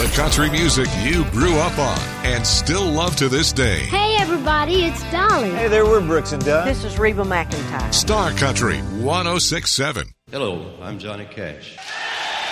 The country music you grew up on and still love to this day. Hey, everybody, it's Dolly. Hey there, we're Brooks and Dunn. This is Reba McEntire. Star Country 106.7. Hello, I'm Johnny Cash.